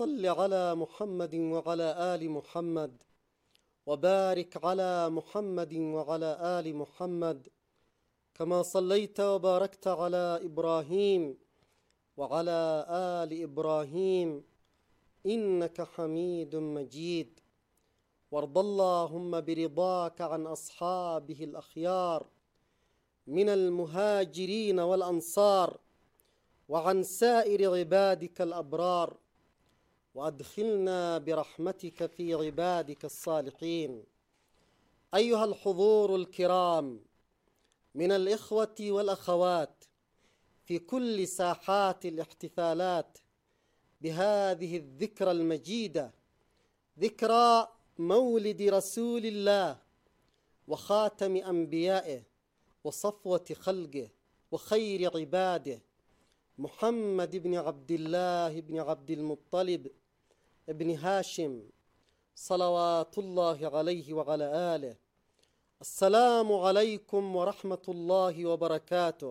صل على محمد وعلى آل محمد وبارك على محمد وعلى آل محمد كما صليت وباركت على إبراهيم وعلى آل إبراهيم إنك حميد مجيد. وارض اللهم برضاك عن أصحابه الأخيار من المهاجرين والأنصار وعن سائر عبادك الأبرار، وأدخلنا برحمتك في عبادك الصالحين. أيها الحضور الكرام من الإخوة والأخوات في كل ساحات الاحتفالات بهذه الذكرى المجيدة، ذكرى مولد رسول الله وخاتم أنبيائه وصفوة خلقه وخير عباده، محمد بن عبد الله بن عبد المطلب ابن هاشم صلوات الله عليه وعلى آله. السلام عليكم ورحمة الله وبركاته.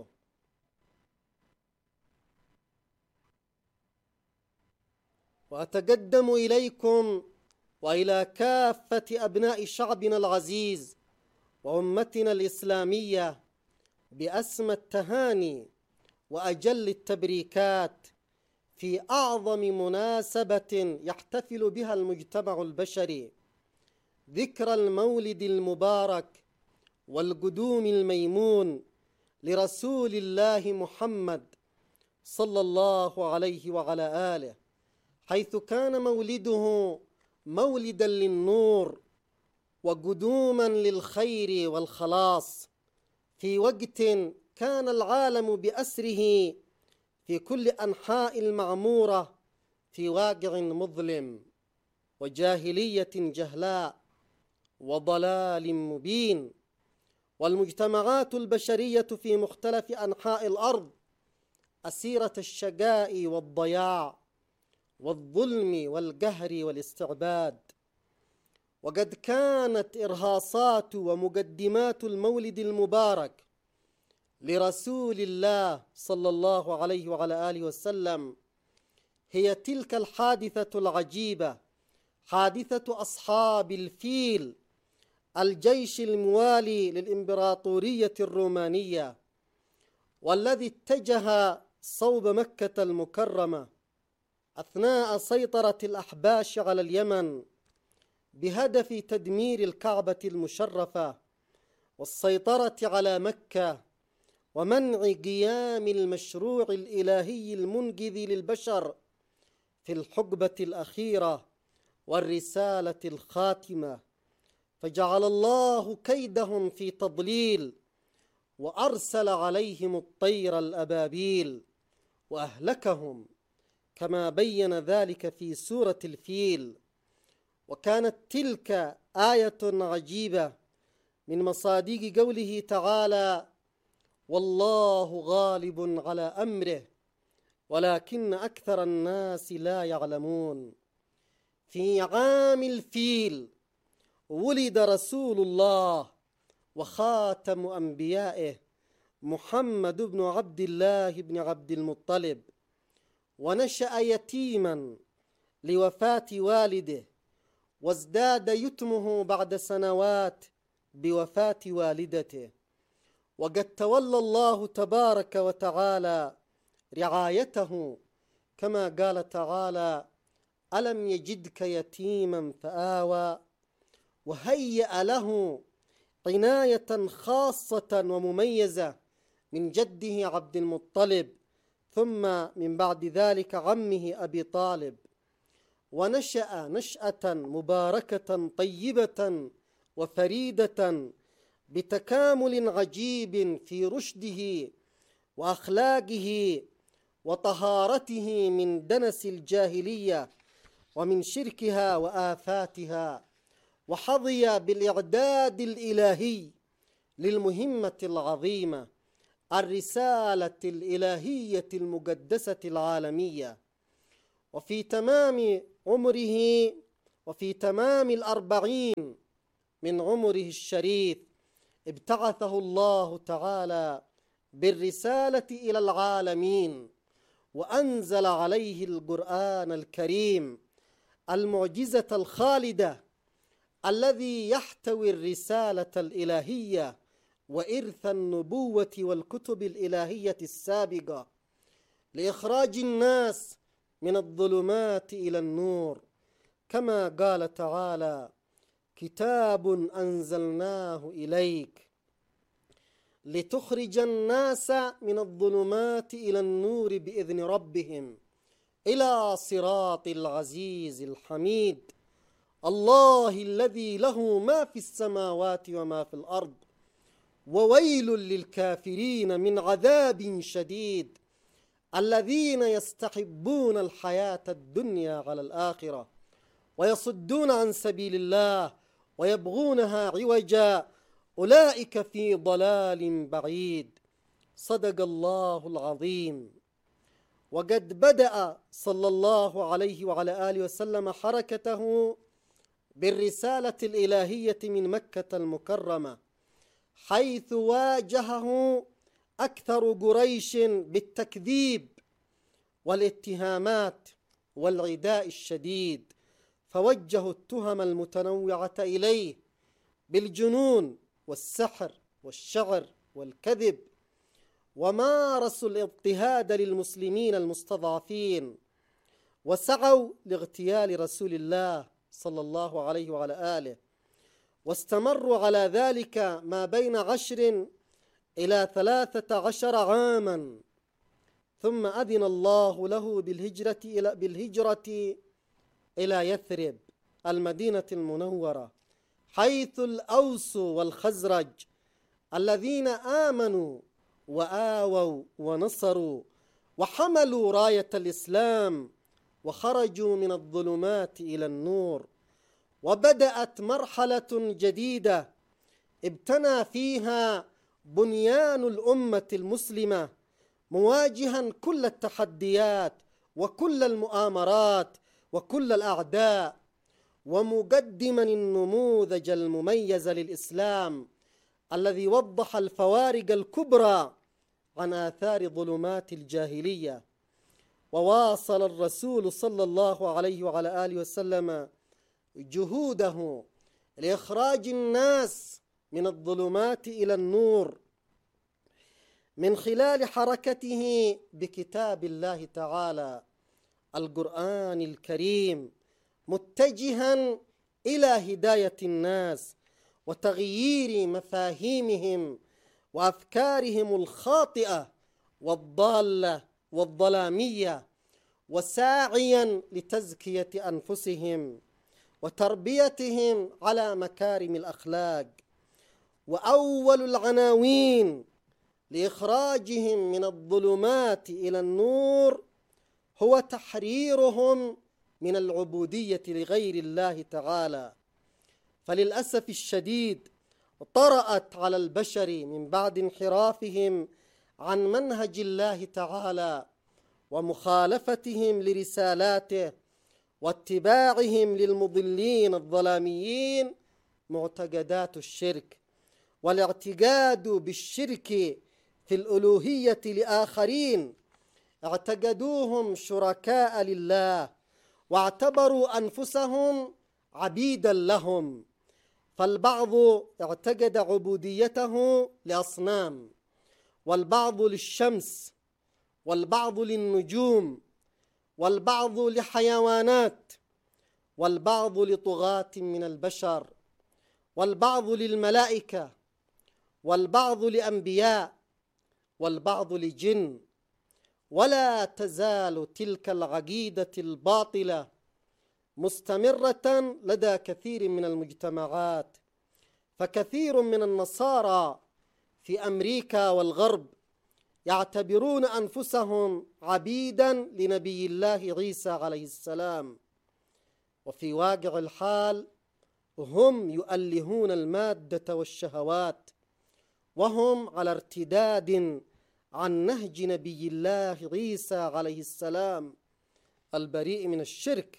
وأتقدم إليكم وإلى كافة أبناء شعبنا العزيز وأمتنا الإسلامية بأسمى التهاني وأجل التبريكات في أعظم مناسبة يحتفل بها المجتمع البشري، ذكرى المولد المبارك والقدوم الميمون لرسول الله محمد صلى الله عليه وعلى آله، حيث كان مولده مولدا للنور وقدوما للخير والخلاص في وقت كان العالم بأسره في كل أنحاء المعمورة في واقع مظلم وجاهلية جهلاء وضلال مبين، والمجتمعات البشرية في مختلف أنحاء الأرض أسيرة الشقاء والضياع والظلم والقهر والاستعباد. وقد كانت إرهاصات ومقدمات المولد المبارك لرسول الله صلى الله عليه وعلى آله وسلم هي تلك الحادثة العجيبة، حادثة أصحاب الفيل، الجيش الموالي للإمبراطورية الرومانية، والذي اتجه صوب مكة المكرمة أثناء سيطرة الأحباش على اليمن بهدف تدمير الكعبة المشرفة والسيطرة على مكة ومنع قيام المشروع الإلهي المنقذ للبشر في الحقبة الأخيرة والرسالة الخاتمة، فجعل الله كيدهم في تضليل وأرسل عليهم الطير الأبابيل وأهلكهم كما بين ذلك في سورة الفيل. وكانت تلك آية عجيبة من مصادق قوله تعالى: والله غالب على أمره ولكن أكثر الناس لا يعلمون. في عام الفيل ولد رسول الله وخاتم أنبيائه محمد بن عبد الله بن عبد المطلب، ونشأ يتيما لوفاة والده، وازداد يتمه بعد سنوات بوفاة والدته. وقد تولى الله تبارك وتعالى رعايته كما قال تعالى: ألم يجدك يتيما فآوى، وهيأ له عناية خاصة ومميزة من جده عبد المطلب، ثم من بعد ذلك عمه أبي طالب. ونشأ نشأة مباركة طيبة وفريدة بتكامل عجيب في رشده وأخلاقه وطهارته من دنس الجاهلية ومن شركها وآفاتها، وحظي بالإعداد الإلهي للمهمة العظيمة، الرسالة الإلهية المقدسة العالمية. وفي تمام عمره وفي تمام 40 من عمره الشريف ابتعثه الله تعالى بالرسالة إلى العالمين، وأنزل عليه القرآن الكريم المعجزة الخالدة الذي يحتوي الرسالة الإلهية وإرث النبوة والكتب الإلهية السابقة لإخراج الناس من الظلمات إلى النور، كما قال تعالى: كتاب أنزلناه إليك لتخرج الناس من الظلمات إلى النور بإذن ربهم إلى صراط العزيز الحميد، الله الذي له ما في السماوات وما في الأرض، وويل للكافرين من عذاب شديد، الذين يستحبون الحياة الدنيا على الآخرة ويصدون عن سبيل الله ويبغونها عوجا، أولئك في ضلال بعيد. صدق الله العظيم. وقد بدأ صلى الله عليه وعلى آله وسلم حركته بالرسالة الإلهية من مكة المكرمة، حيث واجهه أكثر قريش بالتكذيب والاتهامات والعداء الشديد، فوجهوا التهم المتنوعة إليه بالجنون والسحر والشعر والكذب، ومارسوا الاضطهاد للمسلمين المستضعفين، وسعوا لاغتيال رسول الله صلى الله عليه وعلى آله، واستمروا على ذلك ما بين 10 إلى 13 عاما، ثم أذن الله له بالهجرة إلى يثرب المدينة المنورة، حيث الأوس والخزرج الذين آمنوا وآووا ونصروا وحملوا راية الإسلام وخرجوا من الظلمات إلى النور. وبدأت مرحلة جديدة ابتنى فيها بنيان الأمة المسلمة، مواجها كل التحديات وكل المؤامرات وكل الأعداء، ومقدما النموذج المميز للإسلام الذي وضح الفوارق الكبرى عن آثار ظلمات الجاهلية. وواصل الرسول صلى الله عليه وعلى آله وسلم جهوده لإخراج الناس من الظلمات إلى النور من خلال حركته بكتاب الله تعالى القرآن الكريم، متجها إلى هداية الناس وتغيير مفاهيمهم وأفكارهم الخاطئة والضالة والظلامية، وساعيا لتزكية أنفسهم وتربيتهم على مكارم الأخلاق. وأول العناوين لإخراجهم من الظلمات إلى النور هو تحريرهم من العبودية لغير الله تعالى. فللأسف الشديد طرأت على البشر من بعد انحرافهم عن منهج الله تعالى ومخالفتهم لرسالاته واتباعهم للمضلين الظلاميين معتقدات الشرك، والاعتقاد بالشرك في الألوهية لآخرين اعتقدوهم شركاء لله، واعتبروا أنفسهم عبيدا لهم. فالبعض اعتقد عبوديته لأصنام، والبعض للشمس، والبعض للنجوم، والبعض لحيوانات، والبعض لطغاة من البشر، والبعض للملائكة، والبعض لأنبياء، والبعض لجن. ولا تزال تلك العقيدة الباطلة مستمرة لدى كثير من المجتمعات، فكثير من النصارى في أمريكا والغرب يعتبرون أنفسهم عبيدا لنبي الله عيسى عليه السلام، وفي واقع الحال هم يؤلهون المادة والشهوات، وهم على ارتداد عن نهج نبي الله عيسى عليه السلام البريء من الشرك،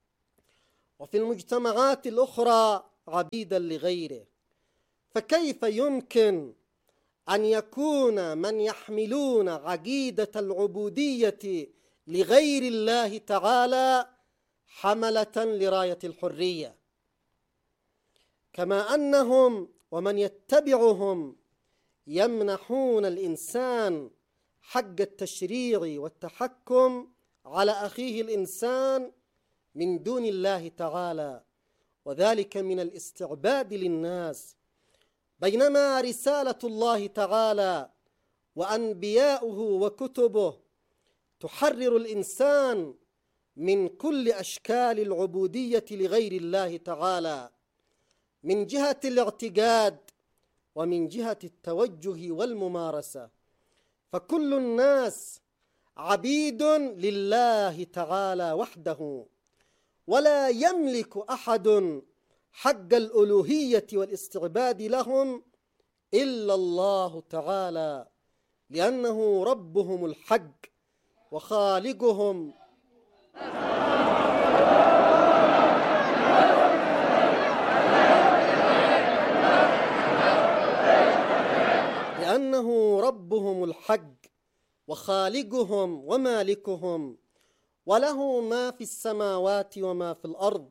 وفي المجتمعات الأخرى عبيدا لغيره. فكيف يمكن أن يكون من يحملون عقيدة العبودية لغير الله تعالى حملة لراية الحرية، كما أنهم ومن يتبعهم يمنحون الإنسان حق التشريع والتحكم على أخيه الإنسان من دون الله تعالى، وذلك من الاستعباد للناس. بينما رسالة الله تعالى وأنبياؤه وكتبه تحرر الإنسان من كل أشكال العبودية لغير الله تعالى، من جهة الاعتقاد ومن جهة التوجه والممارسة، فكل الناس عبيد لله تعالى وحده، ولا يملك أحد حق الألوهية والاستعباد لهم إلا الله تعالى، لأنه ربهم الحق وخالقهم وخالقهم ومالكهم، وله ما في السماوات وما في الأرض.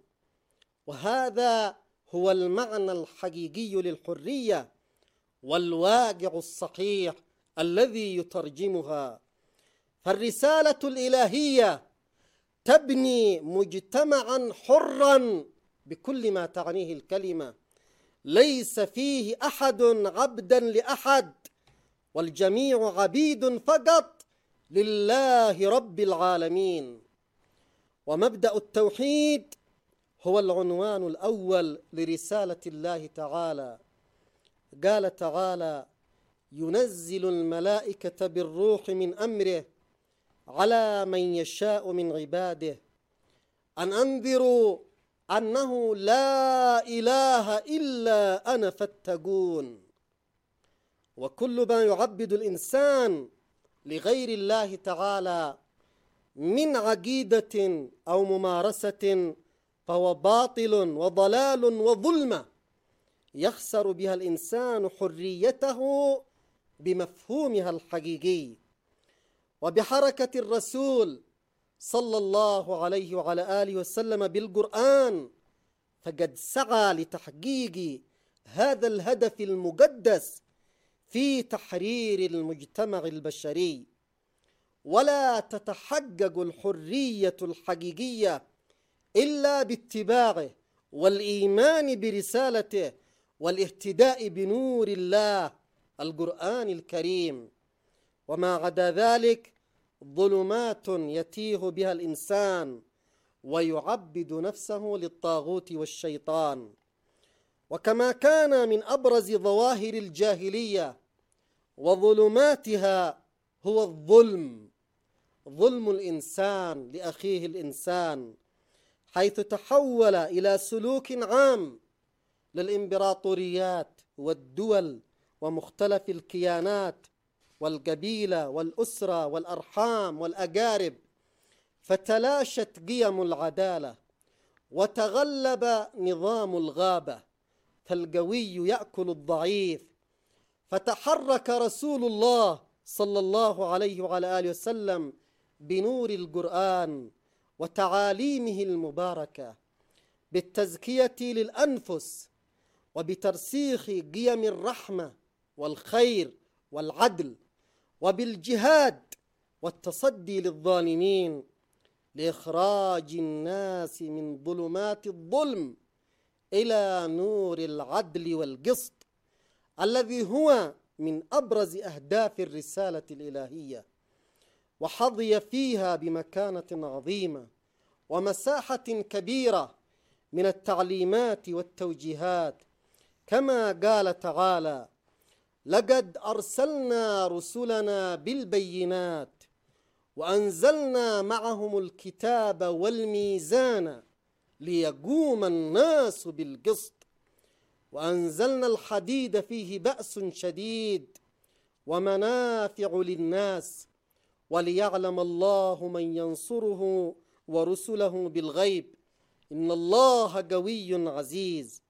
وهذا هو المعنى الحقيقي للحرية والواقع الصحيح الذي يترجمها. فالرسالة الإلهية تبني مجتمعا حرا بكل ما تعنيه الكلمة، ليس فيه أحد عبدا لأحد، والجميع عبيد فقط لله رب العالمين. ومبدأ التوحيد هو العنوان الأول لرسالة الله تعالى. قال تعالى: ينزل الملائكة بالروح من أمره على من يشاء من عباده أن أنذروا أنه لا إله إلا أنا فاتقون. وكل ما يعبد الإنسان لغير الله تعالى من عقيدة أو ممارسة فهو باطل وضلال وظلمة يخسر بها الإنسان حريته بمفهومها الحقيقي. وبحركة الرسول صلى الله عليه وعلى آله وسلم بالقرآن، فقد سعى لتحقيق هذا الهدف المقدس في تحرير المجتمع البشري. ولا تتحقق الحرية الحقيقية إلا باتباعه والإيمان برسالته والاهتداء بنور الله القرآن الكريم. وما عدا ذلك ظلمات يتيه بها الإنسان ويعبد نفسه للطاغوت والشيطان. وكما كان من أبرز ظواهر الجاهلية وظلماتها هو ظلم الإنسان لأخيه الإنسان، حيث تحول إلى سلوك عام للإمبراطوريات والدول ومختلف الكيانات والقبيلة والأسرة والأرحام والأقارب، فتلاشت قيم العدالة وتغلب نظام الغابة، فالقوي يأكل الضعيف. فتحرك رسول الله صلى الله عليه وعلى آله وسلم بنور القرآن وتعاليمه المباركة بالتزكية للأنفس وبترسيخ قيم الرحمة والخير والعدل، وبالجهاد والتصدي للظالمين لإخراج الناس من ظلمات الظلم إلى نور العدل والقسط، الذي هو من أبرز أهداف الرسالة الإلهية، وحظي فيها بمكانة عظيمة ومساحة كبيرة من التعليمات والتوجيهات، كما قال تعالى: لقد أرسلنا رسلنا بالبينات وأنزلنا معهم الكتاب والميزان ليقوم الناس بالقسط وأنزلنا الحديد فيه بأس شديد ومنافع للناس وليعلم الله من ينصره ورسله بالغيب إن الله قوي عزيز.